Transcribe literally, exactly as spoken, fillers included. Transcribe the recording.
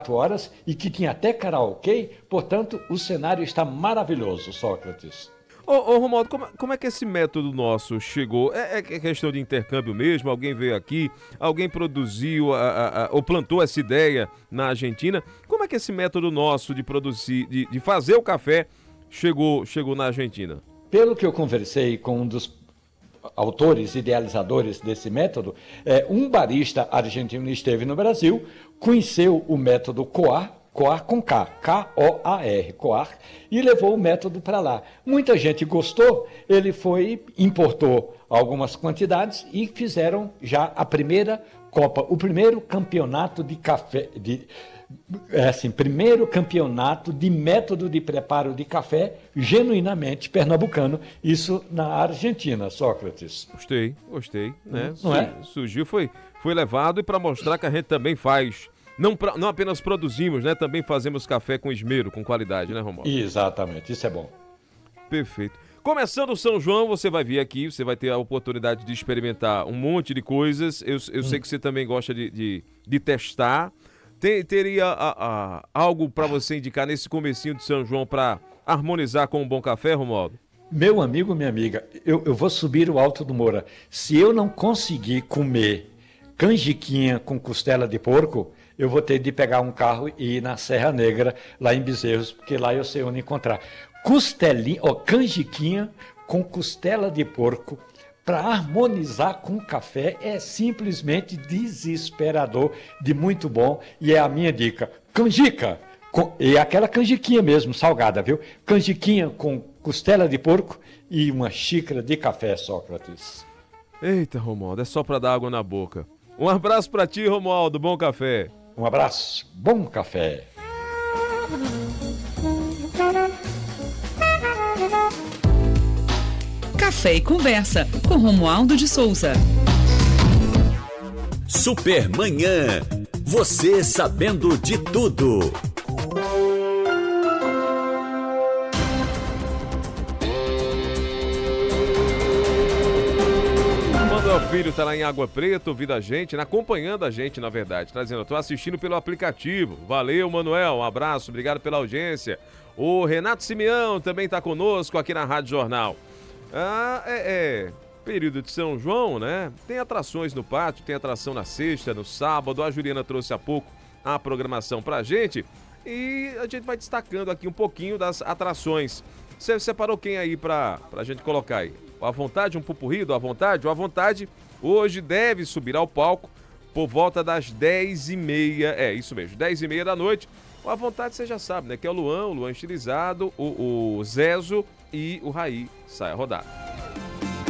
horas e que tinha até karaokê, portanto, o cenário está maravilhoso, Sócrates. Ô, ô Romualdo, como, como é que esse método nosso chegou? É, é questão de intercâmbio mesmo? Alguém veio aqui, alguém produziu a, a, a, ou plantou essa ideia na Argentina? Como é que esse método nosso de produzir, de, de fazer o café chegou, chegou na Argentina? Pelo que eu conversei com um dos autores, idealizadores desse método, é, um barista argentino esteve no Brasil, conheceu o método Coar, Coar com K, K O A R, Coar, e levou o método para lá. Muita gente gostou, ele foi, importou algumas quantidades e fizeram já a primeira Copa, o primeiro campeonato de café, de, é assim, primeiro campeonato de método de preparo de café genuinamente pernambucano, isso na Argentina, Sócrates. Gostei, gostei, né? Não é? Surgiu, foi, foi levado e para mostrar que a gente também faz. Não, pra, não apenas produzimos, né? Também fazemos café com esmero, com qualidade, né, Romualdo? Exatamente, isso é bom. Perfeito. Começando o São João, você vai vir aqui, você vai ter a oportunidade de experimentar um monte de coisas. Eu, eu hum. sei que você também gosta de, de, de testar. Tem, teria a, a, algo para você indicar nesse comecinho de São João para harmonizar com um bom café, Romualdo? Meu amigo, minha amiga, eu, eu vou subir o Alto do Moura. Se eu não conseguir comer canjiquinha com costela de porco, eu vou ter de pegar um carro e ir na Serra Negra, lá em Bezerros, porque lá eu sei onde encontrar. Costelinha, ó, canjiquinha com costela de porco, para harmonizar com o café, é simplesmente desesperador, de muito bom, e é a minha dica. Canjica, com, e aquela canjiquinha mesmo, salgada, viu? Canjiquinha com costela de porco e uma xícara de café, Sócrates. Eita, Romualdo, é só para dar água na boca. Um abraço para ti, Romualdo, bom café. Um abraço, bom café. Café e Conversa, com Romualdo de Souza. Supermanhã. Você sabendo de tudo. Manuel Filho tá lá em Água Preta, ouvindo a gente, né? Acompanhando a gente, na verdade. Tá dizendo, eu tô assistindo pelo aplicativo. Valeu, Manuel, um abraço, obrigado pela audiência. O Renato Simeão também tá conosco aqui na Rádio Jornal. Ah, é, é, período de São João, né? Tem atrações no pátio, tem atração na sexta, no sábado. A Juliana trouxe há pouco a programação pra gente e a gente vai destacando aqui um pouquinho das atrações. Você separou quem aí pra, pra gente colocar aí? O À Vontade, um pupurri do À Vontade? O À Vontade hoje deve subir ao palco por volta das dez e meia, é isso mesmo, dez e meia da noite. O À Vontade você já sabe, né? Que é o Luan, o Luan estilizado, o, o Zezo e o Raí sai a rodar.